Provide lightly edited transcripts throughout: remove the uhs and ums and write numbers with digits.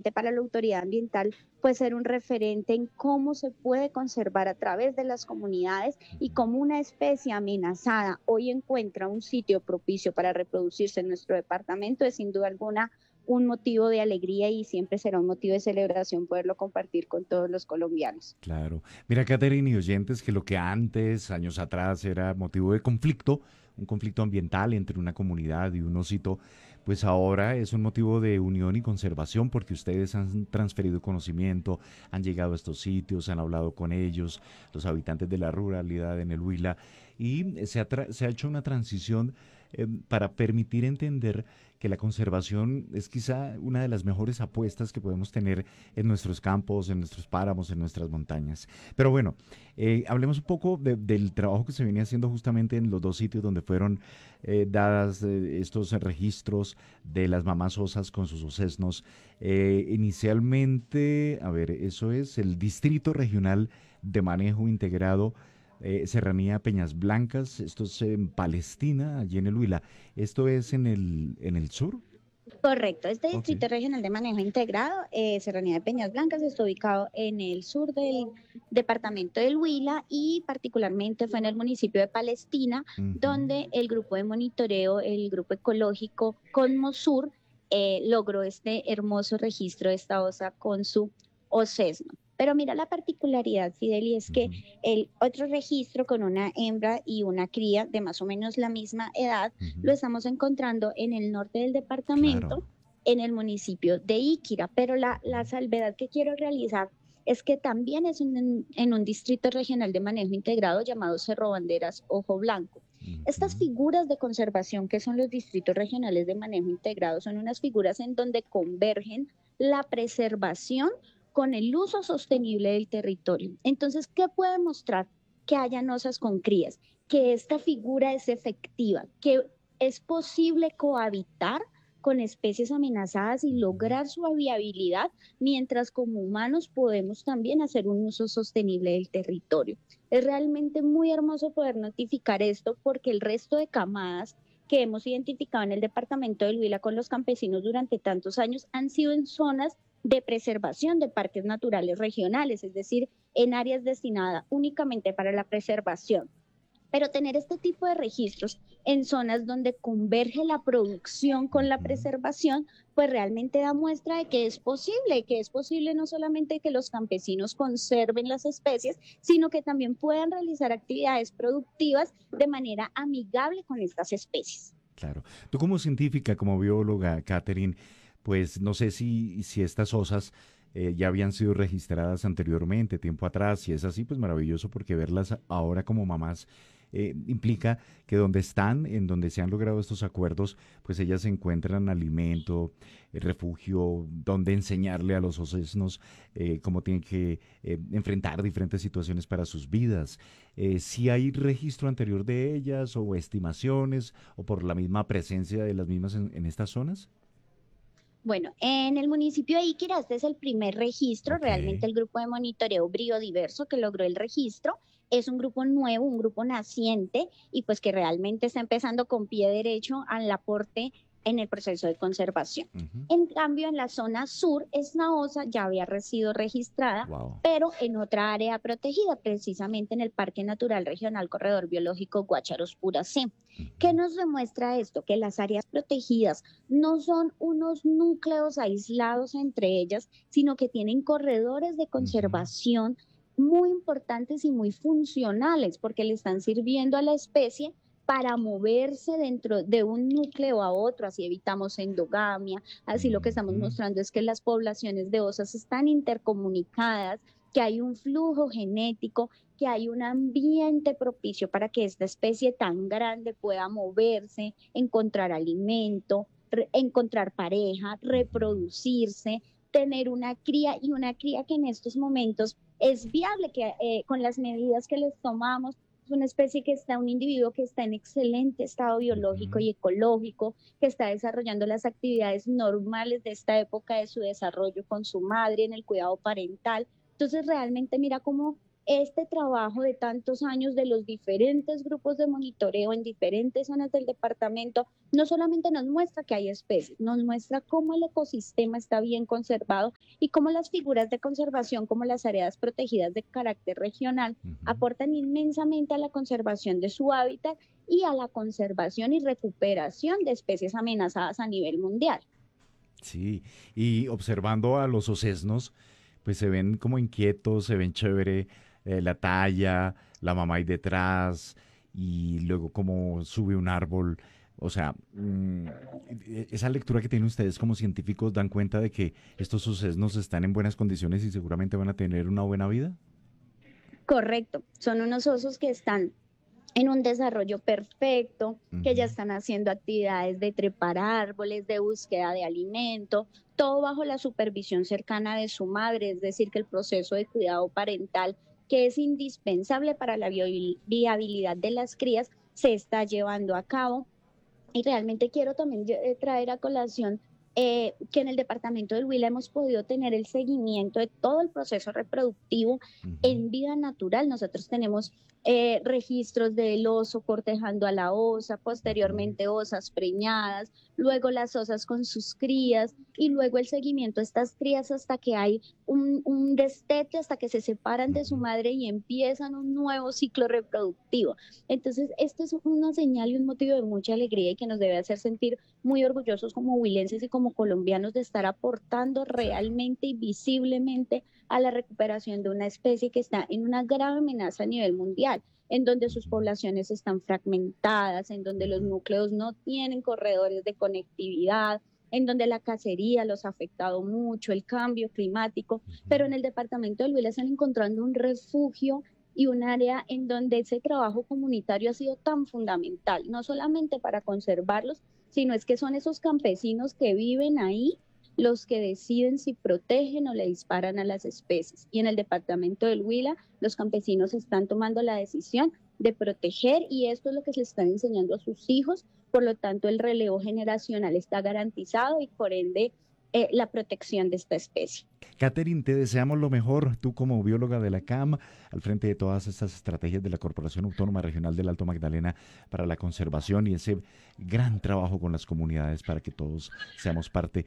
realmente para la autoridad ambiental puede ser un referente en cómo se puede conservar a través de las comunidades y Ujú. cómo una especie amenazada hoy encuentra un sitio propicio para reproducirse en nuestro departamento es sin duda alguna un motivo de alegría y siempre será un motivo de celebración poderlo compartir con todos los colombianos. Claro. Mira, Catherine y oyentes, que lo que antes, años atrás, era motivo de conflicto, un conflicto ambiental entre una comunidad y un osito, pues ahora es un motivo de unión y conservación porque ustedes han transferido conocimiento, han llegado a estos sitios, han hablado con ellos, los habitantes de la ruralidad en el Huila, y se ha hecho una transición para permitir entender que la conservación es quizá una de las mejores apuestas que podemos tener en nuestros campos, en nuestros páramos, en nuestras montañas. Pero bueno, hablemos un poco del trabajo que se venía haciendo justamente en los dos sitios donde fueron dadas estos registros de las mamás osas con sus osesnos. Inicialmente, a ver, eso es el Distrito Regional de Manejo Integrado. Serranía Peñas Blancas, esto es en Palestina, allí en el Huila. ¿Esto es en el sur? Correcto, este Ok. Distrito Regional de Manejo Integrado, Serranía de Peñas Blancas, está ubicado en el sur del departamento del Huila y particularmente fue en el municipio de Palestina, Ujú. donde el grupo de monitoreo, el grupo ecológico Conmosur, logró este hermoso registro de esta osa con su osesno. Pero mira la particularidad, Fidel, y es que Ujú. el otro registro con una hembra y una cría de más o menos la misma edad lo Ujú. estamos encontrando en el norte del Claro. departamento, en el municipio de Iquira, pero la Ujú. salvedad que quiero realizar es que también es en un distrito regional de manejo integrado llamado Cerro Banderas Ojo Blanco. Estas Ujú. figuras de conservación que son los distritos regionales de manejo integrado son unas figuras en donde convergen la preservación con el uso sostenible del territorio. Entonces, ¿qué puede mostrar que hayan osas con crías? Que esta figura es efectiva, que es posible cohabitar con especies amenazadas y Ujú. lograr su viabilidad, mientras como humanos podemos también hacer un uso sostenible del territorio. Es realmente muy hermoso poder notificar esto porque el resto de camadas que hemos identificado en el departamento del Huila con los campesinos durante tantos años han sido en zonas de preservación de parques naturales regionales, es decir, en áreas destinadas únicamente para la preservación. Pero tener este tipo de registros en zonas donde converge la producción con la Ujú. preservación, pues realmente da muestra de que es posible no solamente que los campesinos conserven las especies, sino que también puedan realizar actividades productivas de manera amigable con estas especies. Claro. Tú como científica, como bióloga, Catherine, pues no sé si estas osas ya habían sido registradas anteriormente, tiempo atrás. Si es así, pues maravilloso porque verlas ahora como mamás implica que donde están, en donde se han logrado estos acuerdos, pues ellas encuentran alimento, refugio, donde enseñarle a los osesnos cómo tienen que enfrentar diferentes situaciones para sus vidas. Si hay registro anterior de ellas o estimaciones o por la misma presencia de las mismas en estas zonas. Bueno, en el municipio de Iquira, este es el primer registro, Ok. realmente el grupo de monitoreo biodiverso que logró el registro. Es un grupo nuevo, un grupo naciente y pues que realmente está empezando con pie derecho al aporte en el proceso de conservación. Ujú. En cambio, en la zona sur, esta osa ya había sido registrada, Wow. pero en otra área protegida, precisamente en el Parque Natural Regional Corredor Biológico Guácharos Puracé. ¿Qué Ujú. nos demuestra esto? Que las áreas protegidas no son unos núcleos aislados entre ellas, sino que tienen corredores de Ujú. conservación muy importantes y muy funcionales, porque le están sirviendo a la especie para moverse dentro de un núcleo a otro, así evitamos endogamia, así lo que estamos Ujú. mostrando es que las poblaciones de osas están intercomunicadas, que hay un flujo genético, que hay un ambiente propicio para que esta especie tan grande pueda moverse, encontrar alimento, encontrar pareja, Ujú. reproducirse, tener una cría y una cría que en estos momentos es viable que con las medidas que les tomamos, es una especie que está, un individuo que está en excelente estado biológico Ujú. y ecológico, que está desarrollando las actividades normales de esta época de su desarrollo con su madre en el cuidado parental. Entonces realmente mira cómo este trabajo de tantos años de los diferentes grupos de monitoreo en diferentes zonas del departamento no solamente nos muestra que hay especies, nos muestra cómo el ecosistema está bien conservado y cómo las figuras de conservación, como las áreas protegidas de carácter regional, aportan inmensamente a la conservación de su hábitat y a la conservación y recuperación de especies amenazadas a nivel mundial. Sí, y observando a los ocesnos, pues se ven como inquietos, se ven chévere, la talla, la mamá ahí detrás, y luego cómo sube un árbol. O sea, esa lectura que tienen ustedes como científicos dan cuenta de que estos ocesnos están en buenas condiciones y seguramente van a tener una buena vida. Correcto, son unos osos que están en un desarrollo perfecto, que ya Ujú. están haciendo actividades de trepar árboles, de búsqueda de alimento, todo bajo la supervisión cercana de su madre, es decir, que el proceso de cuidado parental, que es indispensable para la viabilidad de las crías, se está llevando a cabo. Y realmente quiero también traer a colación que en el departamento del Huila hemos podido tener el seguimiento de todo el proceso reproductivo Ujú. en vida natural. Nosotros tenemos registros del oso cortejando a la osa, Ujú. posteriormente osas preñadas, luego las osas con sus crías y luego el seguimiento de estas crías hasta que hay un destete, hasta que se separan de su Ujú. madre y empiezan un nuevo ciclo reproductivo. Entonces, esto es una señal y un motivo de mucha alegría y que nos debe hacer sentir muy orgullosos como huilenses y como colombianos de estar aportando realmente y visiblemente a la recuperación de una especie que está en una grave amenaza a nivel mundial, en donde sus Ujú. poblaciones están fragmentadas, en donde los Ujú. núcleos no tienen corredores de conectividad, en donde la cacería los ha afectado mucho, el cambio climático, pero en Ujú. el departamento del Huila están encontrando un refugio y un área en donde ese trabajo comunitario ha sido tan fundamental, no solamente para conservarlos, sino es que son esos campesinos que viven ahí los que deciden si protegen o le disparan a las especies. Y en el departamento del Huila, los campesinos están tomando la decisión de proteger y esto es lo que se están enseñando a sus hijos, por lo tanto el relevo generacional está garantizado y por ende la protección de esta especie. Catherine, te deseamos lo mejor, tú como bióloga de la CAM, al frente de todas estas estrategias de la Corporación Autónoma Regional del Alto Magdalena para la conservación y ese gran trabajo con las comunidades para que todos seamos parte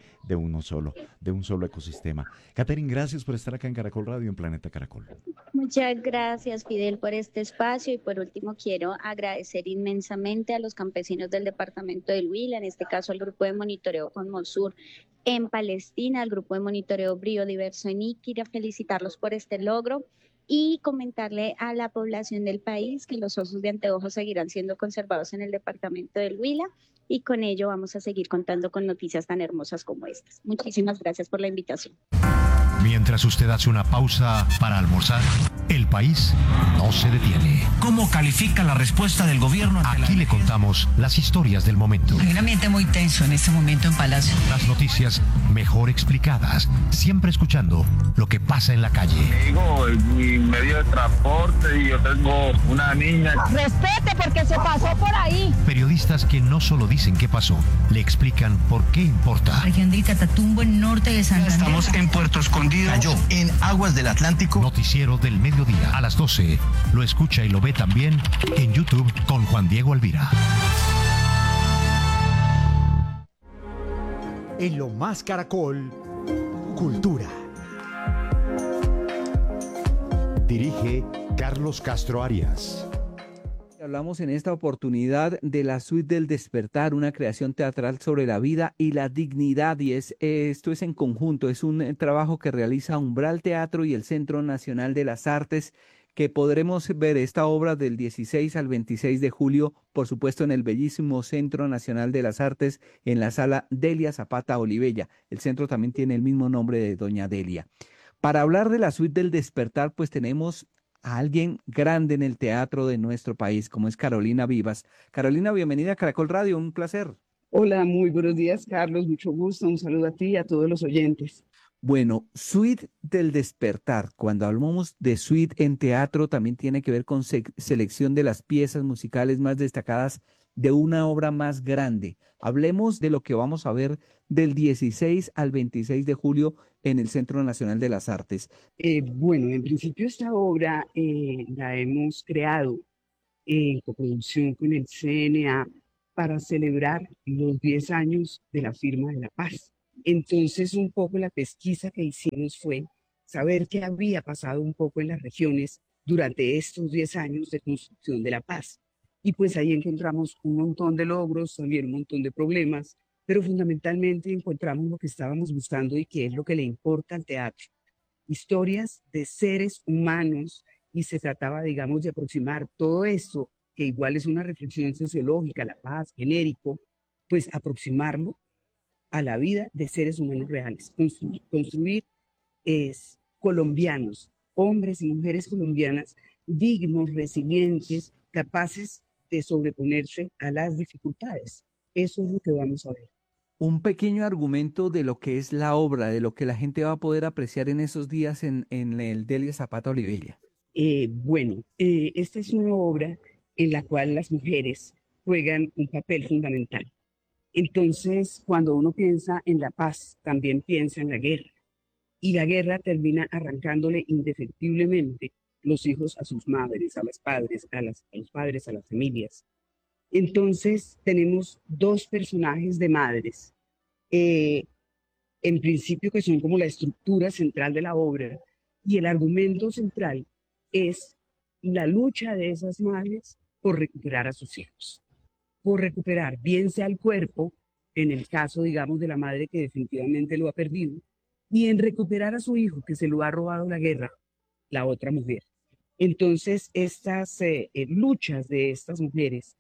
de un solo ecosistema. Catherine, gracias por estar acá en Caracol Radio, en Planeta Caracol. Muchas gracias, Fidel, por este espacio y por último quiero agradecer inmensamente a los campesinos del departamento del Huila, en este caso al grupo de monitoreo Conmosur en Palestina, al grupo de monitoreo Biodiverso en Iquira, felicitarlos por este logro y comentarle a la población del país que los osos de anteojos seguirán siendo conservados en el departamento del Huila y con ello vamos a seguir contando con noticias tan hermosas como estas. Muchísimas gracias por la invitación. Mientras usted hace una pausa para almorzar, el país no se detiene. ¿Cómo califica la respuesta del gobierno ante Aquí le contamos las historias del momento. Hay un ambiente muy tenso en este momento en Palacio. Las noticias mejor explicadas, siempre escuchando lo que pasa en la calle. Digo, mi medio de transporte y yo tengo una niña. Respete porque se pasó por ahí. Periodistas que no solo dicen qué pasó, le explican por qué importa. Región del Catatumbo, en norte de Santander. Estamos en Puerto Escondido. Cayó en aguas del Atlántico. Noticiero del mediodía a las 12. Lo escucha y lo ve también en YouTube con Juan Diego Alvira. En Lo Más Caracol, Cultura. Dirige Carlos Castro Arias. Hablamos en esta oportunidad de la Suite del Despertar, una creación teatral sobre la vida y la dignidad, y esto es en conjunto, es un trabajo que realiza Umbral Teatro y el Centro Nacional de las Artes, que podremos ver esta obra del 16 al 26 de julio, por supuesto en el bellísimo Centro Nacional de las Artes, en la sala Delia Zapata Olivella. El centro también tiene el mismo nombre de Doña Delia. Para hablar de la Suite del Despertar, pues tenemos a alguien grande en el teatro de nuestro país, como es Carolina Vivas. Carolina, bienvenida a Caracol Radio, un placer. Hola, muy buenos días, Carlos, mucho gusto, un saludo a ti y a todos los oyentes. Bueno, Suite del Despertar. Cuando hablamos de suite en teatro, también tiene que ver con selección de las piezas musicales más destacadas de una obra más grande. Hablemos de lo que vamos a ver del 16 al 26 de julio en el Centro Nacional de las Artes. Bueno, en principio esta obra la hemos creado en coproducción con el CNA para celebrar los 10 años de la firma de la paz. Entonces, un poco la pesquisa que hicimos fue saber qué había pasado un poco en las regiones durante estos 10 años de construcción de la paz. Y pues ahí encontramos un montón de logros, también un montón de problemas, pero fundamentalmente encontramos lo que estábamos buscando y que es lo que le importa al teatro. Historias de seres humanos, y se trataba, digamos, de aproximar todo esto, que igual es una reflexión sociológica, la paz, genérico, pues aproximarlo a la vida de seres humanos reales. Construir es colombianos, hombres y mujeres colombianas dignos, resilientes, capaces de sobreponerse a las dificultades. Eso es lo que vamos a ver. Un pequeño argumento de lo que es la obra, de lo que la gente va a poder apreciar en esos días en el Delia Zapata Olivella. Esta es una obra en la cual las mujeres juegan un papel fundamental. Entonces, cuando uno piensa en la paz, también piensa en la guerra. Y la guerra termina arrancándole indefectiblemente los hijos a sus madres, a los padres, a los padres, a las familias. Entonces, tenemos dos personajes de madres, en principio que son como la estructura central de la obra, y el argumento central es la lucha de esas madres por recuperar a sus hijos, por recuperar bien sea el cuerpo, en el caso, digamos, de la madre que definitivamente lo ha perdido, y en recuperar a su hijo que se lo ha robado la guerra, la otra mujer. Entonces, estas luchas de estas mujeres,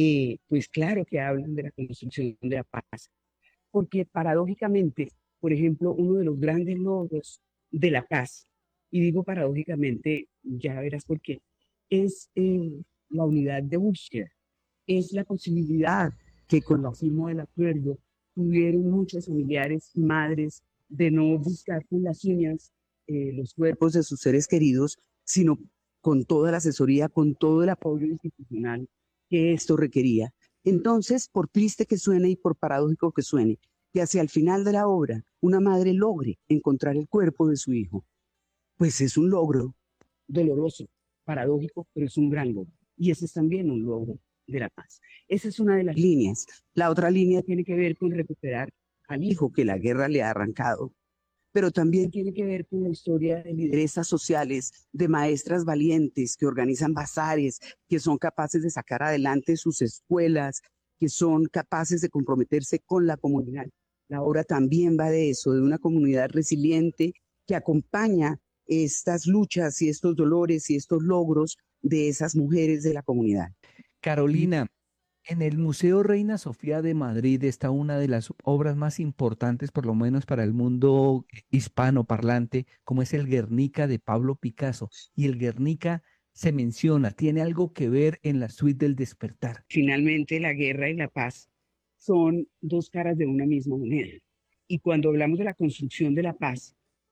pues claro que hablan de la construcción de la paz, porque paradójicamente, por ejemplo, uno de los grandes logros de la paz, y digo paradójicamente, ya verás por qué, es la unidad de búsqueda, es la posibilidad que con la firma del acuerdo tuvieron muchos familiares y madres de no buscar con las uñas los cuerpos de sus seres queridos, sino con toda la asesoría, con todo el apoyo institucional que esto requería. Entonces, por triste que suene y por paradójico que suene, que hacia el final de la obra una madre logre encontrar el cuerpo de su hijo, pues es un logro doloroso, paradójico, pero es un gran logro. Y ese es también un logro de la paz. Esa es una de las líneas. La otra línea tiene que ver con recuperar al hijo que la guerra le ha arrancado, pero también tiene que ver con la historia de lideresas sociales, de maestras valientes que organizan bazares, que son capaces de sacar adelante sus escuelas, que son capaces de comprometerse con la comunidad. La obra también va de eso, de una comunidad resiliente que acompaña estas luchas y estos dolores y estos logros de esas mujeres de la comunidad. Carolina, en el Museo Reina Sofía de Madrid está una de las obras más importantes, por lo menos para el mundo hispanoparlante, como es el Guernica de Pablo Picasso. Y el Guernica se menciona, tiene algo que ver en la suite del despertar. Finalmente, la guerra y la paz son dos caras de una misma moneda. Y cuando hablamos de la construcción de la paz,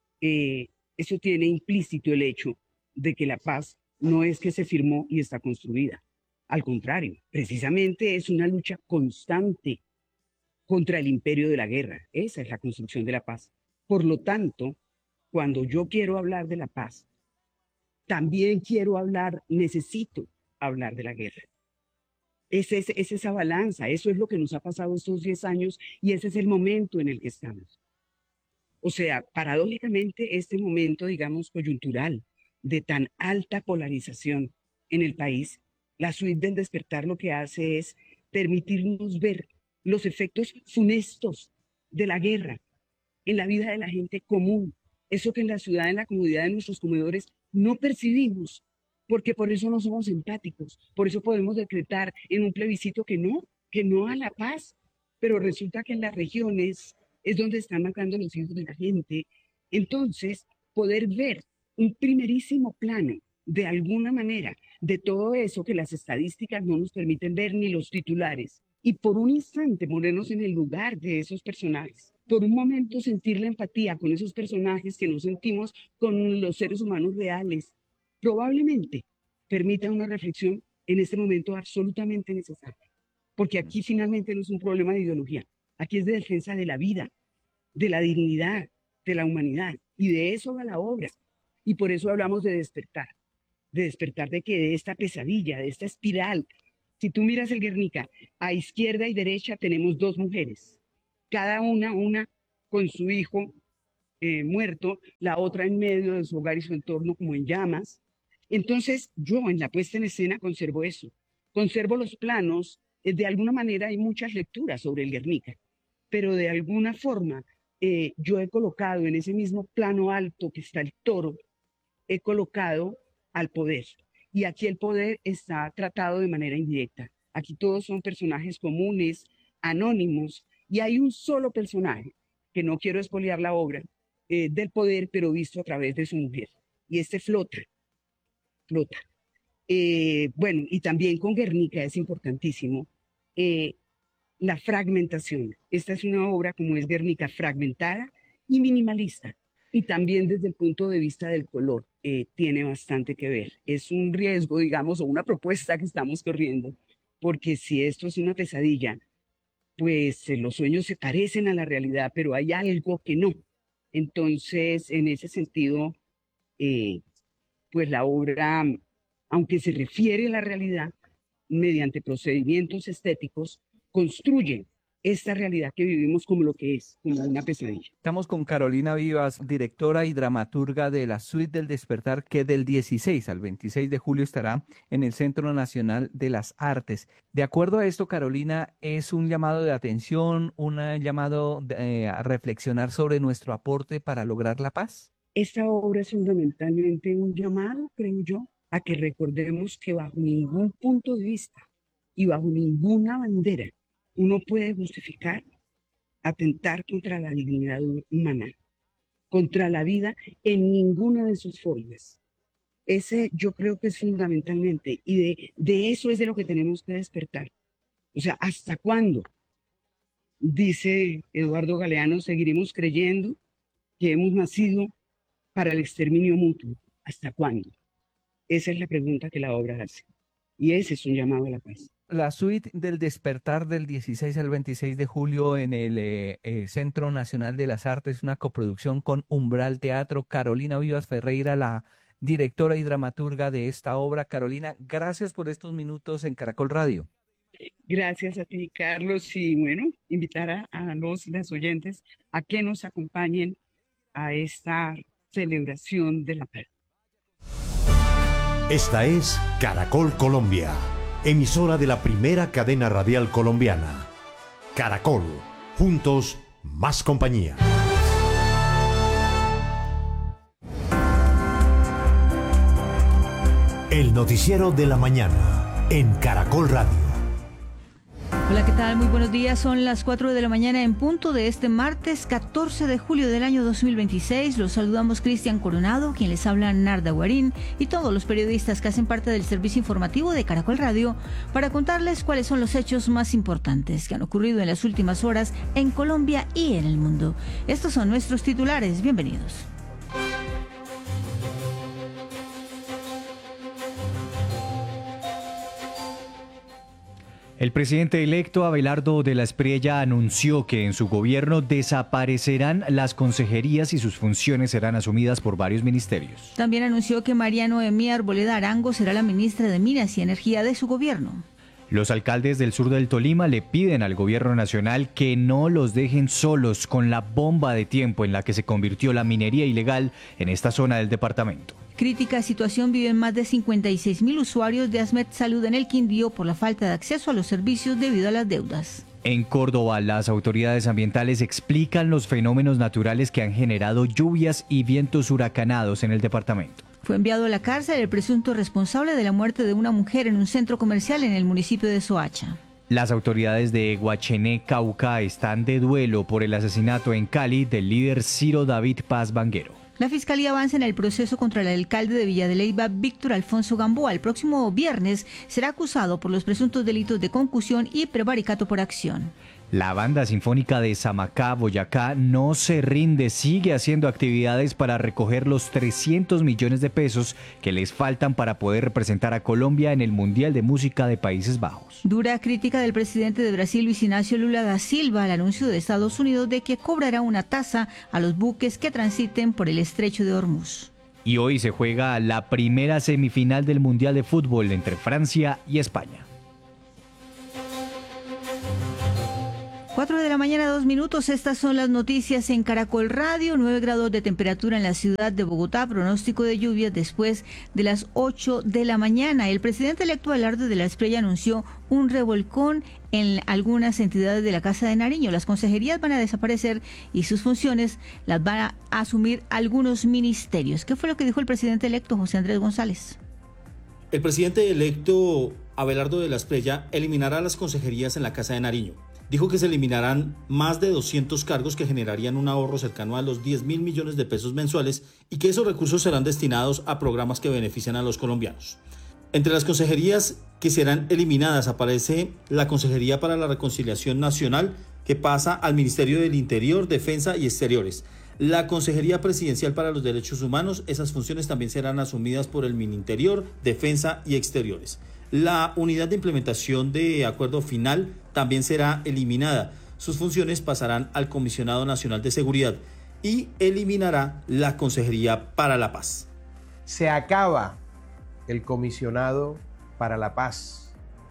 eso tiene implícito el hecho de que la paz no es que se firmó y está construida. Al contrario, precisamente es una lucha constante contra el imperio de la guerra. Esa es la construcción de la paz. Por lo tanto, cuando yo quiero hablar de la paz, también necesito hablar de la guerra. Es esa balanza, eso es lo que nos ha pasado estos 10 años y ese es el momento en el que estamos. O sea, paradójicamente, este momento, digamos, coyuntural, de tan alta polarización en el país, la suite del despertar lo que hace es permitirnos ver los efectos funestos de la guerra en la vida de la gente común. Eso que en la ciudad, en la comodidad de nuestros comedores, no percibimos, porque por eso no somos empáticos, por eso podemos decretar en un plebiscito que no a la paz, pero resulta que en las regiones es donde están matando los hijos de la gente. Entonces, poder ver un primerísimo plano, de alguna manera, de todo eso que las estadísticas no nos permiten ver ni los titulares, y por un instante ponernos en el lugar de esos personajes, por un momento sentir la empatía con esos personajes que no sentimos con los seres humanos reales, probablemente permita una reflexión en este momento absolutamente necesaria. porque aquí finalmente no es un problema de ideología, aquí es de defensa de la vida, de la dignidad, de la humanidad, y de eso va la obra. Y por eso hablamos de despertar de que de esta pesadilla, de esta espiral. Si tú miras el Guernica, a izquierda y derecha tenemos dos mujeres, cada una con su hijo muerto, la otra en medio de su hogar y su entorno como en llamas. Entonces yo en la puesta en escena conservo eso, conservo los planos, de alguna manera hay muchas lecturas sobre el Guernica, pero de alguna forma yo he colocado en ese mismo plano alto que está el toro, he colocado al poder. Y aquí el poder está tratado de manera indirecta. Aquí todos son personajes comunes, anónimos, y hay un solo personaje, que no quiero espoliar la obra, del poder, pero visto a través de su mujer. Y este flota. Bueno, y también con Guernica es importantísimo la fragmentación. Esta es una obra, como es Guernica, fragmentada y minimalista. Y también desde el punto de vista del color tiene bastante que ver. Es un riesgo, digamos, o una propuesta que estamos corriendo, porque si esto es una pesadilla, pues los sueños se parecen a la realidad, pero hay algo que no. Entonces, en ese sentido, pues la obra, aunque se refiere a la realidad, mediante procedimientos estéticos, construye esta realidad que vivimos como lo que es, como una pesadilla. Estamos con Carolina Vivas, directora y dramaturga de la Suite del Despertar, que del 16 al 26 de julio estará en el Centro Nacional de las Artes. De acuerdo a esto, Carolina, es un llamado de atención, un llamado a reflexionar sobre nuestro aporte para lograr la paz. Esta obra es fundamentalmente un llamado, creo yo, a que recordemos que bajo ningún punto de vista y bajo ninguna bandera uno puede justificar atentar contra la dignidad humana, contra la vida en ninguna de sus formas. Ese yo creo que es fundamentalmente, y de eso es de lo que tenemos que despertar. O sea, ¿hasta cuándo? Dice Eduardo Galeano, seguiremos creyendo que hemos nacido para el exterminio mutuo. ¿Hasta cuándo? Esa es la pregunta que la obra hace. Y ese es un llamado a la paz. La Suite del Despertar del 16 al 26 de julio en el Centro Nacional de las Artes, una coproducción con Umbral Teatro. Carolina Vivas Ferreira, la directora y dramaturga de esta obra. Carolina, gracias por estos minutos en Caracol Radio. Gracias a ti, Carlos, y bueno, invitar a las oyentes a que nos acompañen a esta celebración de la paz. Esta es Caracol Colombia, emisora de la primera cadena radial colombiana. Caracol, juntos, más compañía. El noticiero de la mañana en Caracol Radio. Hola, ¿qué tal? Muy buenos días. Son las 4 de la mañana en punto de este martes 14 de julio del año 2026. Los saludamos Cristian Coronado, quien les habla Narda Guarín, y todos los periodistas que hacen parte del servicio informativo de Caracol Radio para contarles cuáles son los hechos más importantes que han ocurrido en las últimas horas en Colombia y en el mundo. Estos son nuestros titulares. Bienvenidos. El presidente electo Abelardo de la Espriella anunció que en su gobierno desaparecerán las consejerías y sus funciones serán asumidas por varios ministerios. También anunció que María Noemí Arboleda Arango será la ministra de Minas y Energía de su gobierno. Los alcaldes del sur del Tolima le piden al gobierno nacional que no los dejen solos con la bomba de tiempo en la que se convirtió la minería ilegal en esta zona del departamento. Crítica situación viven más de 56.000 usuarios de Asmed Salud en el Quindío por la falta de acceso a los servicios debido a las deudas. En Córdoba, las autoridades ambientales explican los fenómenos naturales que han generado lluvias y vientos huracanados en el departamento. Fue enviado a la cárcel el presunto responsable de la muerte de una mujer en un centro comercial en el municipio de Soacha. Las autoridades de Guachené, Cauca, están de duelo por el asesinato en Cali del líder Ciro David Paz Banguero. La Fiscalía avanza en el proceso contra el alcalde de Villa de Leyva, Víctor Alfonso Gamboa. El próximo viernes será acusado por los presuntos delitos de concusión y prevaricato por acción. La Banda Sinfónica de Samacá, Boyacá, no se rinde, sigue haciendo actividades para recoger los 300 millones de pesos que les faltan para poder representar a Colombia en el Mundial de Música de Países Bajos. Dura crítica del presidente de Brasil, Luis Inácio Lula da Silva, al anuncio de Estados Unidos de que cobrará una tasa a los buques que transiten por el estrecho de Hormuz. Y hoy se juega la primera semifinal del Mundial de Fútbol entre Francia y España. 4 de la mañana, 2 minutos. Estas son las noticias en Caracol Radio. 9 grados de temperatura en la ciudad de Bogotá. Pronóstico de lluvias después de las 8 de la mañana. El presidente electo Abelardo de la Espriella anunció un revolcón en algunas entidades de la Casa de Nariño. Las consejerías van a desaparecer y sus funciones las van a asumir algunos ministerios. ¿Qué fue lo que dijo el presidente electo José Andrés González? El presidente electo Abelardo de la Espriella eliminará las consejerías en la Casa de Nariño. Dijo que se eliminarán más de 200 cargos que generarían un ahorro cercano a los 10.000 millones de pesos mensuales y que esos recursos serán destinados a programas que benefician a los colombianos. Entre las consejerías que serán eliminadas aparece la Consejería para la Reconciliación Nacional, que pasa al Ministerio del Interior, Defensa y Exteriores. La Consejería Presidencial para los Derechos Humanos, esas funciones también serán asumidas por el Mininterior, Defensa y Exteriores. La Unidad de Implementación de Acuerdo Final también será eliminada. Sus funciones pasarán al Comisionado Nacional de Seguridad y eliminará la Consejería para la Paz. Se acaba el Comisionado para la Paz,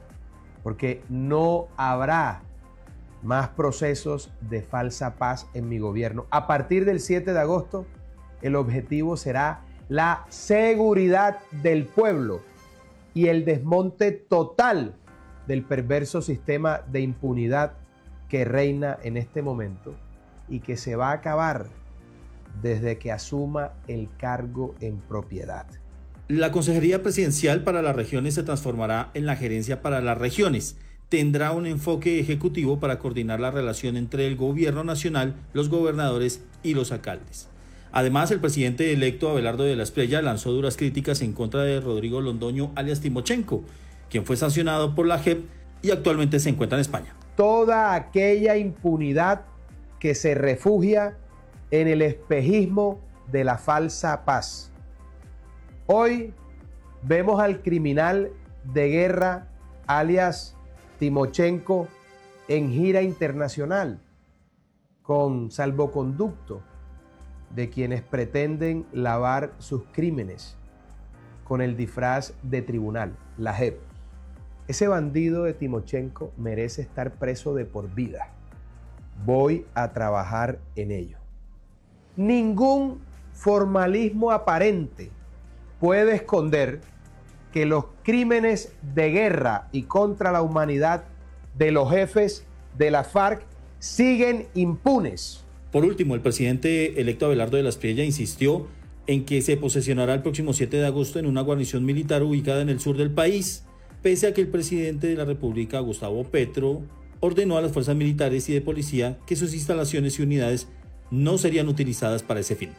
porque no habrá más procesos de falsa paz en mi gobierno. A partir del 7 de agosto, el objetivo será la seguridad del pueblo y el desmonte total del perverso sistema de impunidad que reina en este momento y que se va a acabar desde que asuma el cargo en propiedad. La Consejería Presidencial para las Regiones se transformará en la Gerencia para las Regiones. Tendrá un enfoque ejecutivo para coordinar la relación entre el gobierno nacional, los gobernadores y los alcaldes. Además, el presidente electo Abelardo de la Espriella lanzó duras críticas en contra de Rodrigo Londoño, alias Timochenko, quien fue sancionado por la JEP y actualmente se encuentra en España. Toda aquella impunidad que se refugia en el espejismo de la falsa paz. Hoy vemos al criminal de guerra, alias Timochenko, en gira internacional, con salvoconducto de quienes pretenden lavar sus crímenes con el disfraz de tribunal, la JEP. Ese bandido de Timochenko merece estar preso de por vida. Voy a trabajar en ello. Ningún formalismo aparente puede esconder que los crímenes de guerra y contra la humanidad de los jefes de la FARC siguen impunes. Por último, el presidente electo Abelardo de la Espriella insistió en que se posesionará el próximo 7 de agosto en una guarnición militar ubicada en el sur del país, pese a que el presidente de la República, Gustavo Petro, ordenó a las fuerzas militares y de policía que sus instalaciones y unidades no serían utilizadas para ese fin.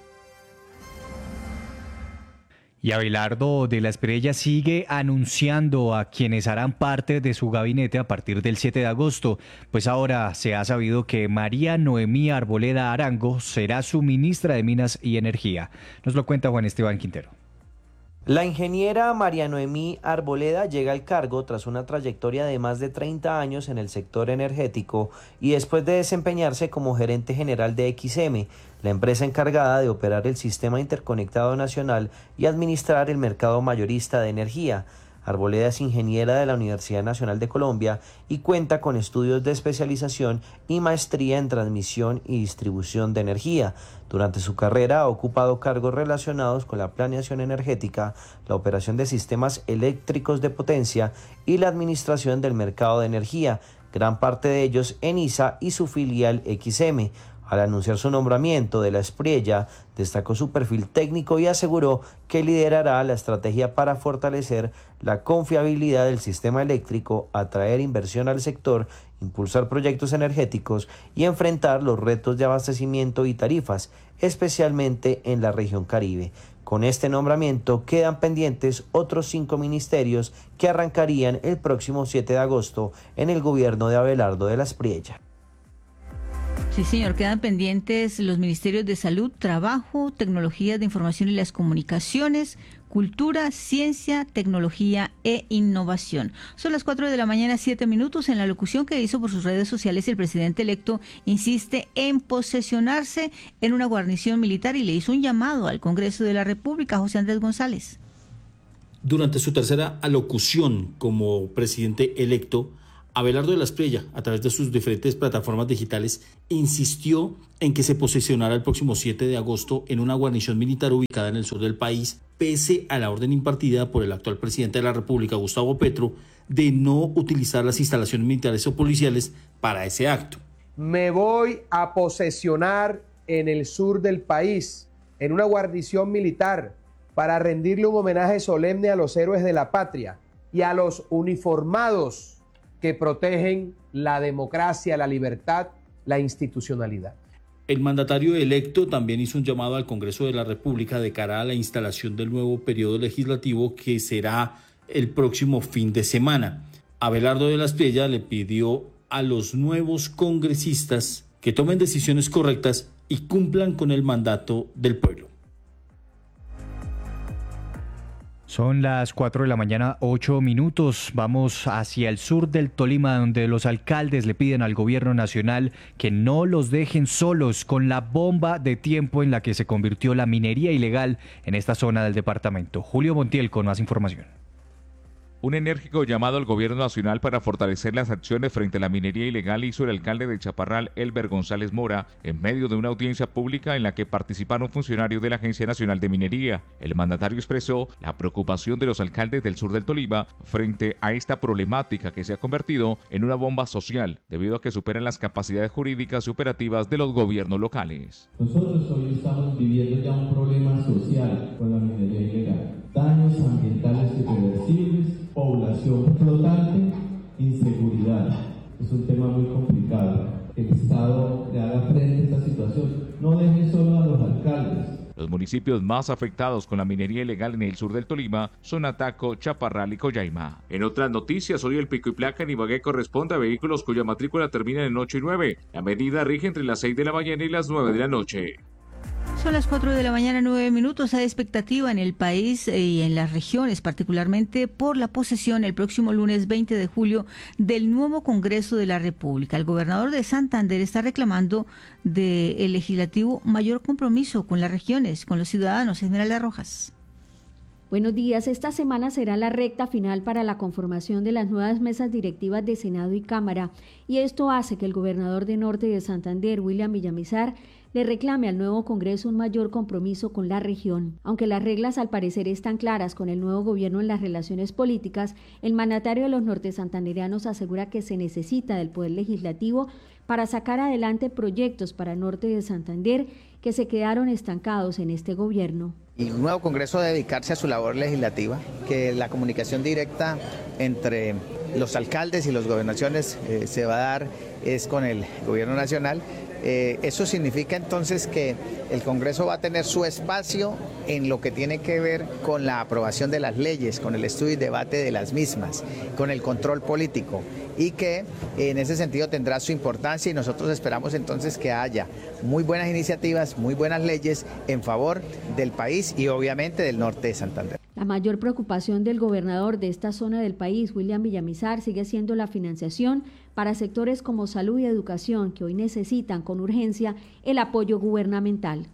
Y Abelardo de la Espriella sigue anunciando a quienes harán parte de su gabinete a partir del 7 de agosto, pues ahora se ha sabido que María Noemí Arboleda Arango será su ministra de Minas y Energía. Nos lo cuenta Juan Esteban Quintero. La ingeniera María Noemí Arboleda llega al cargo tras una trayectoria de más de 30 años en el sector energético y después de desempeñarse como gerente general de XM, la empresa encargada de operar el Sistema Interconectado Nacional y administrar el mercado mayorista de energía. Arboleda es ingeniera de la Universidad Nacional de Colombia y cuenta con estudios de especialización y maestría en transmisión y distribución de energía. Durante su carrera ha ocupado cargos relacionados con la planeación energética, la operación de sistemas eléctricos de potencia y la administración del mercado de energía, gran parte de ellos en ISA y su filial XM. Al anunciar su nombramiento de la Espriella, destacó su perfil técnico y aseguró que liderará la estrategia para fortalecer la confiabilidad del sistema eléctrico, atraer inversión al sector, impulsar proyectos energéticos y enfrentar los retos de abastecimiento y tarifas, especialmente en la región Caribe. Con este nombramiento quedan pendientes otros 5 ministerios que arrancarían el próximo 7 de agosto en el gobierno de Abelardo de la Espriella. Sí, señor, quedan pendientes los ministerios de Salud, Trabajo, Tecnologías de Información y las Comunicaciones, Cultura, Ciencia, Tecnología e Innovación. Son las 4 de la mañana, 7 minutos. En la locución que hizo por sus redes sociales, el presidente electo insiste en posesionarse en una guarnición militar y le hizo un llamado al Congreso de la República. José Andrés González. Durante su tercera alocución como presidente electo, Abelardo de la Espriella, a través de sus diferentes plataformas digitales, insistió en que se posesionara el próximo 7 de agosto en una guarnición militar ubicada en el sur del país, pese a la orden impartida por el actual presidente de la República, Gustavo Petro, de no utilizar las instalaciones militares o policiales para ese acto. Me voy a posesionar en el sur del país, en una guarnición militar, para rendirle un homenaje solemne a los héroes de la patria y a los uniformados que protegen la democracia, la libertad, la institucionalidad. El mandatario electo también hizo un llamado al Congreso de la República de cara a la instalación del nuevo periodo legislativo que será el próximo fin de semana. Abelardo de la Espriella le pidió a los nuevos congresistas que tomen decisiones correctas y cumplan con el mandato del pueblo. Son las 4 de la mañana, 8 minutos. Vamos hacia el sur del Tolima, donde los alcaldes le piden al gobierno nacional que no los dejen solos con la bomba de tiempo en la que se convirtió la minería ilegal en esta zona del departamento. Julio Montiel con más información. Un enérgico llamado al gobierno nacional para fortalecer las acciones frente a la minería ilegal hizo el alcalde de Chaparral, Elber González Mora, en medio de una audiencia pública en la que participaron funcionarios de la Agencia Nacional de Minería. El mandatario expresó la preocupación de los alcaldes del sur del Tolima frente a esta problemática que se ha convertido en una bomba social, debido a que superan las capacidades jurídicas y operativas de los gobiernos locales. Nosotros hoy estamos viviendo ya un problema social con la minería ilegal. Daños ambientales irreversibles, población flotante, inseguridad. Es un tema muy complicado. El Estado le haga frente a esta situación. No deje solo a los alcaldes. Los municipios más afectados con la minería ilegal en el sur del Tolima son Ataco, Chaparral y Collaima. En otras noticias, hoy el pico y placa en Ibagué corresponde a vehículos cuya matrícula termina en 8 y 9. La medida rige entre las 6 de la mañana y las 9 de la noche. Son las 4 de la mañana, 9 minutos. Hay expectativa en el país y en las regiones, particularmente por la posesión el próximo lunes 20 de julio del nuevo Congreso de la República. El gobernador de Santander está reclamando del legislativo mayor compromiso con las regiones, con los ciudadanos. Esmeralda Rojas. Buenos días. Esta semana será la recta final para la conformación de las nuevas mesas directivas de Senado y Cámara, y esto hace que el gobernador de Norte de Santander, William Villamizar, le reclame al nuevo Congreso un mayor compromiso con la región. Aunque las reglas al parecer están claras con el nuevo gobierno en las relaciones políticas, el mandatario de los norte santandereanos asegura que se necesita del poder legislativo para sacar adelante proyectos para el norte de Santander que se quedaron estancados en este gobierno. Y el nuevo Congreso debe dedicarse a su labor legislativa, que la comunicación directa entre los alcaldes y las gobernaciones se va a dar es con el gobierno nacional. Eso significa entonces que el Congreso va a tener su espacio en lo que tiene que ver con la aprobación de las leyes, con el estudio y debate de las mismas, con el control político, y que en ese sentido tendrá su importancia, y nosotros esperamos entonces que haya muy buenas iniciativas, muy buenas leyes en favor del país y obviamente del norte de Santander. La mayor preocupación del gobernador de esta zona del país, William Villamizar, sigue siendo la financiación para sectores como salud y educación, que hoy necesitan con urgencia el apoyo gubernamental.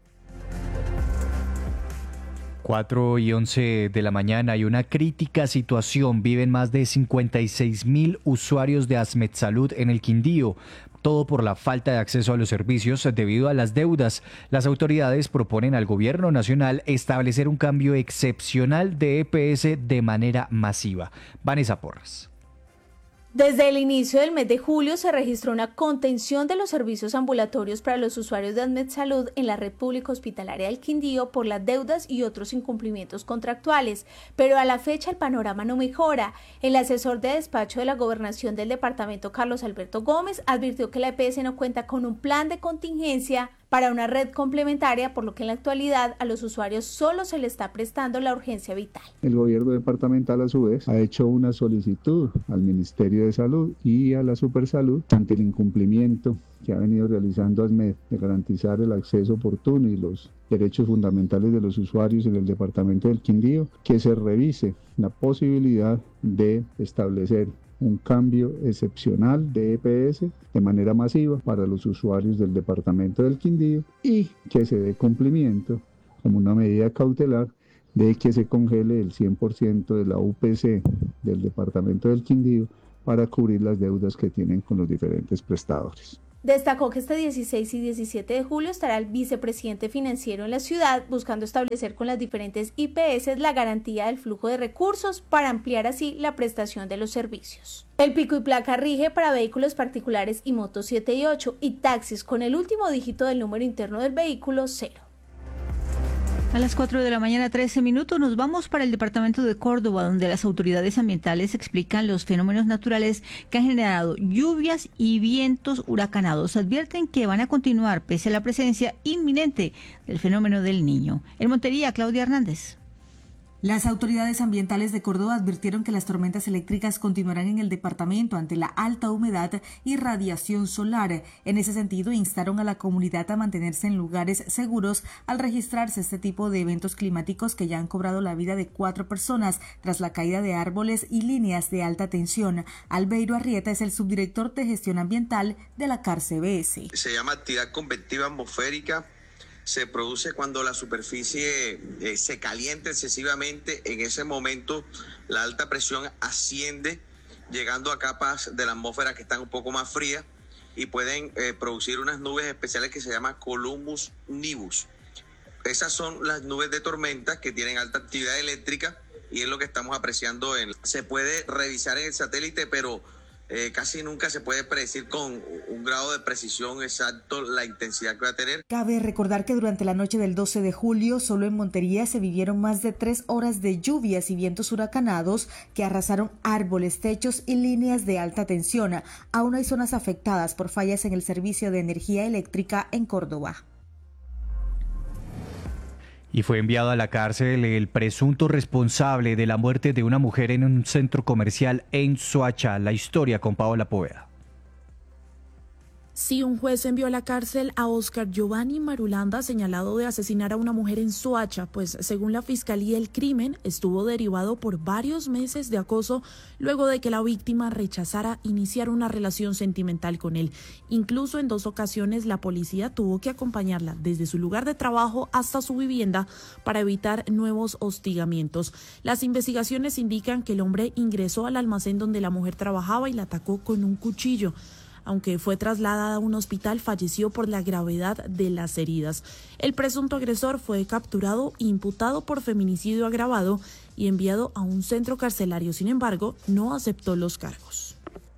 4:11 de la mañana y una crítica situación viven más de 56.000 usuarios de Asmedsalud en el Quindío. Todo por la falta de acceso a los servicios debido a las deudas. Las autoridades proponen al gobierno nacional establecer un cambio excepcional de EPS de manera masiva. Vanessa Porras. Desde el inicio del mes de julio se registró una contención de los servicios ambulatorios para los usuarios de Asmedsalud en la República Hospitalaria del Quindío por las deudas y otros incumplimientos contractuales, pero a la fecha el panorama no mejora. El asesor de despacho de la Gobernación del departamento, Carlos Alberto Gómez, advirtió que la EPS no cuenta con un plan de contingencia para una red complementaria, por lo que en la actualidad a los usuarios solo se le está prestando la urgencia vital. El gobierno departamental a su vez ha hecho una solicitud al Ministerio de Salud y a la Supersalud ante el incumplimiento que ha venido realizando ASMED de garantizar el acceso oportuno y los derechos fundamentales de los usuarios en el departamento del Quindío, que se revise la posibilidad de establecer un cambio excepcional de EPS de manera masiva para los usuarios del departamento del Quindío y que se dé cumplimiento como una medida cautelar de que se congele el 100% de la UPC del departamento del Quindío para cubrir las deudas que tienen con los diferentes prestadores. Destacó que este 16 y 17 de julio estará el vicepresidente financiero en la ciudad buscando establecer con las diferentes IPS la garantía del flujo de recursos para ampliar así la prestación de los servicios. El pico y placa rige para vehículos particulares y motos 7 y 8 y taxis con el último dígito del número interno del vehículo 0. A las 4 de la mañana, 13 minutos, nos vamos para el departamento de Córdoba, donde las autoridades ambientales explican los fenómenos naturales que han generado lluvias y vientos huracanados. Advierten que van a continuar pese a la presencia inminente del fenómeno del Niño. En Montería, Claudia Hernández. Las autoridades ambientales de Córdoba advirtieron que las tormentas eléctricas continuarán en el departamento ante la alta humedad y radiación solar. En ese sentido, instaron a la comunidad a mantenerse en lugares seguros al registrarse este tipo de eventos climáticos que ya han cobrado la vida de 4 personas tras la caída de árboles y líneas de alta tensión. Albeiro Arrieta es el subdirector de gestión ambiental de la CARCBS. Se llama actividad convectiva atmosférica. Se produce cuando la superficie se calienta excesivamente. En ese momento la alta presión asciende, llegando a capas de la atmósfera que están un poco más frías y pueden producir unas nubes especiales que se llaman cumulus nimbus. Esas son las nubes de tormenta que tienen alta actividad eléctrica y es lo que estamos apreciando. Se puede revisar en el satélite, pero casi nunca se puede predecir con un grado de precisión exacto la intensidad que va a tener. Cabe recordar que durante la noche del 12 de julio, solo en Montería se vivieron más de 3 horas de lluvias y vientos huracanados que arrasaron árboles, techos y líneas de alta tensión. Aún hay zonas afectadas por fallas en el servicio de energía eléctrica en Córdoba. Y fue enviado a la cárcel el presunto responsable de la muerte de una mujer en un centro comercial en Soacha. La historia con Paola Poveda. Sí, un juez envió a la cárcel a Oscar Giovanni Marulanda, señalado de asesinar a una mujer en Soacha, pues según la fiscalía el crimen estuvo derivado por varios meses de acoso luego de que la víctima rechazara iniciar una relación sentimental con él. Incluso en 2 ocasiones la policía tuvo que acompañarla desde su lugar de trabajo hasta su vivienda para evitar nuevos hostigamientos. Las investigaciones indican que el hombre ingresó al almacén donde la mujer trabajaba y la atacó con un cuchillo. Aunque fue trasladada a un hospital, falleció por la gravedad de las heridas. El presunto agresor fue capturado, imputado por feminicidio agravado y enviado a un centro carcelario. Sin embargo, no aceptó los cargos.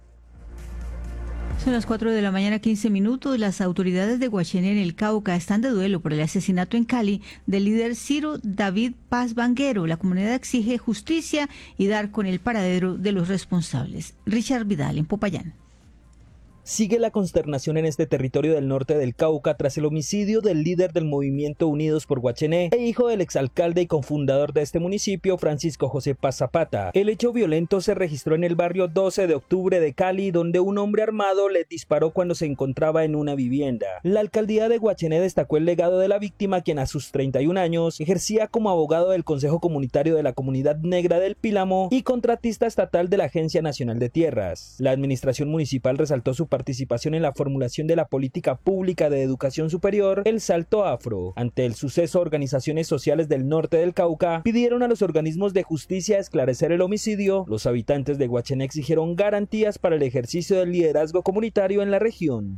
Son las 4 de la mañana, 15 minutos. Las autoridades de Guachené en el Cauca están de duelo por el asesinato en Cali del líder Ciro David Paz Vanguero. La comunidad exige justicia y dar con el paradero de los responsables. Richard Vidal, en Popayán. Sigue la consternación en este territorio del norte del Cauca tras el homicidio del líder del movimiento Unidos por Guachené e hijo del exalcalde y cofundador de este municipio, Francisco José Paz Zapata. El hecho violento se registró en el barrio 12 de octubre de Cali, donde un hombre armado le disparó cuando se encontraba en una vivienda. La alcaldía de Guachené destacó el legado de la víctima, quien a sus 31 años ejercía como abogado del Consejo Comunitario de la Comunidad Negra del Pílamo y contratista estatal de la Agencia Nacional de Tierras. La administración municipal resaltó su participación en la formulación de la política pública de educación superior, el Salto Afro. Ante el suceso, organizaciones sociales del norte del Cauca pidieron a los organismos de justicia esclarecer el homicidio. Los habitantes de Guachené exigieron garantías para el ejercicio del liderazgo comunitario en la región.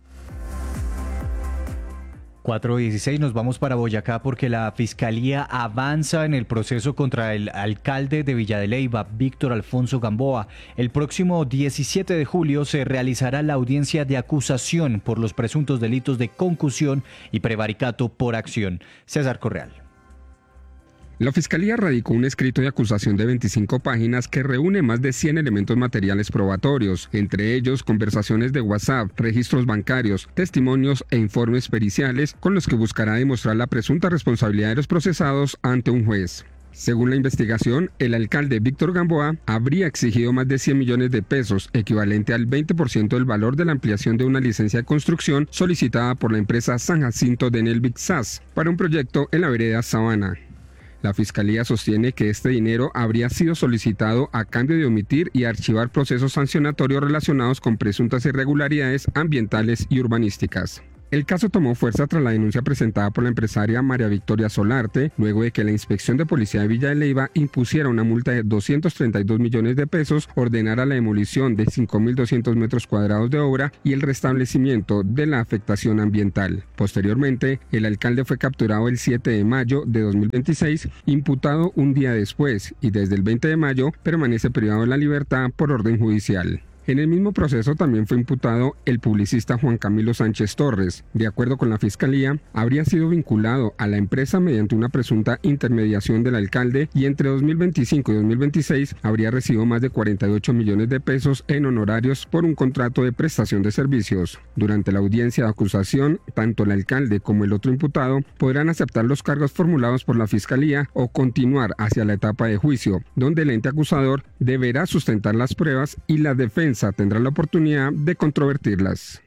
4:16, nos vamos para Boyacá porque la Fiscalía avanza en el proceso contra el alcalde de Villa de Leyva, Víctor Alfonso Gamboa. El próximo 17 de julio se realizará la audiencia de acusación por los presuntos delitos de concusión y prevaricato por acción. César Correal. La Fiscalía radicó un escrito de acusación de 25 páginas que reúne más de 100 elementos materiales probatorios, entre ellos conversaciones de WhatsApp, registros bancarios, testimonios e informes periciales con los que buscará demostrar la presunta responsabilidad de los procesados ante un juez. Según la investigación, el alcalde Víctor Gamboa habría exigido más de 100 millones de pesos, equivalente al 20% del valor de la ampliación de una licencia de construcción solicitada por la empresa San Jacinto de Nelvic SAS para un proyecto en la vereda Sabana. La Fiscalía sostiene que este dinero habría sido solicitado a cambio de omitir y archivar procesos sancionatorios relacionados con presuntas irregularidades ambientales y urbanísticas. El caso tomó fuerza tras la denuncia presentada por la empresaria María Victoria Solarte, luego de que la Inspección de Policía de Villa de Leyva impusiera una multa de 232 millones de pesos, ordenara la demolición de 5.200 metros cuadrados de obra y el restablecimiento de la afectación ambiental. Posteriormente, el alcalde fue capturado el 7 de mayo de 2026, imputado un día después, y desde el 20 de mayo permanece privado de la libertad por orden judicial. En el mismo proceso también fue imputado el publicista Juan Camilo Sánchez Torres. De acuerdo con la Fiscalía, habría sido vinculado a la empresa mediante una presunta intermediación del alcalde y entre 2025 y 2026 habría recibido más de 48 millones de pesos en honorarios por un contrato de prestación de servicios. Durante la audiencia de acusación, tanto el alcalde como el otro imputado podrán aceptar los cargos formulados por la Fiscalía o continuar hacia la etapa de juicio, donde el ente acusador deberá sustentar las pruebas y la defensa tendrá la oportunidad de controvertirlas.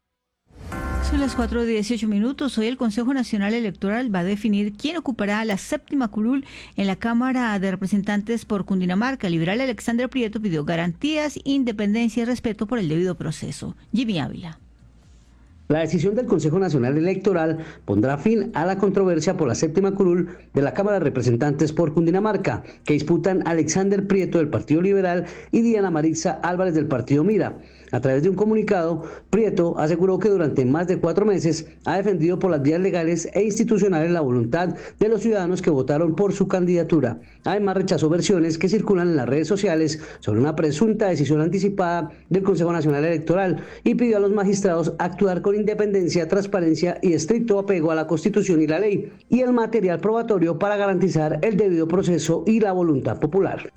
Son las 4:18. Hoy el Consejo Nacional Electoral va a definir quién ocupará la séptima curul en la Cámara de Representantes por Cundinamarca. El liberal Alexander Prieto pidió garantías, independencia y respeto por el debido proceso. Jimmy Ávila. La decisión del Consejo Nacional Electoral pondrá fin a la controversia por la séptima curul de la Cámara de Representantes por Cundinamarca, que disputan Alexander Prieto del Partido Liberal y Diana Marixa Álvarez del Partido Mira. A través de un comunicado, Prieto aseguró que durante más de 4 meses ha defendido por las vías legales e institucionales la voluntad de los ciudadanos que votaron por su candidatura. Además, rechazó versiones que circulan en las redes sociales sobre una presunta decisión anticipada del Consejo Nacional Electoral y pidió a los magistrados actuar con independencia, transparencia y estricto apego a la Constitución y la ley y el material probatorio para garantizar el debido proceso y la voluntad popular.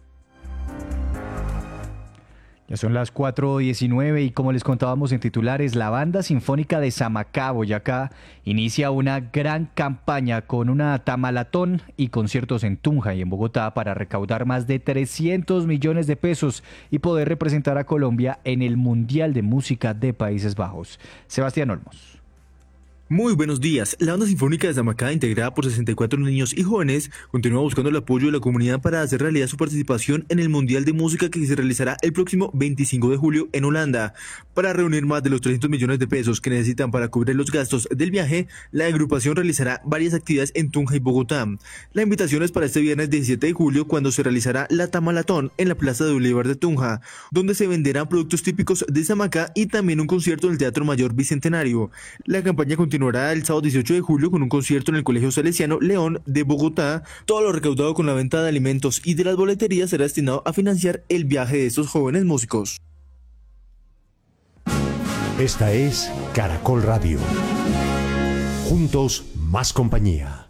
Ya son las 4:19 y como les contábamos en titulares, la Banda Sinfónica de Samacá, Boyacá, inicia una gran campaña con una tamalatón y conciertos en Tunja y en Bogotá para recaudar más de 300 millones de pesos y poder representar a Colombia en el Mundial de Música de Países Bajos. Sebastián Olmos. Muy buenos días. La Banda Sinfónica de Samacá, integrada por 64 niños y jóvenes, continúa buscando el apoyo de la comunidad para hacer realidad su participación en el Mundial de Música que se realizará el próximo 25 de julio en Holanda. Para reunir más de los 300 millones de pesos que necesitan para cubrir los gastos del viaje, la agrupación realizará varias actividades en Tunja y Bogotá. La invitación es para este viernes 17 de julio, cuando se realizará la Tamalatón en la Plaza de Bolívar de Tunja, donde se venderán productos típicos de Samacá y también un concierto en el Teatro Mayor Bicentenario. La campaña continuará el sábado 18 de julio con un concierto en el Colegio Salesiano León de Bogotá. Todo lo recaudado con la venta de alimentos y de las boleterías será destinado a financiar el viaje de estos jóvenes músicos. Esta es Caracol Radio. Juntos, más compañía.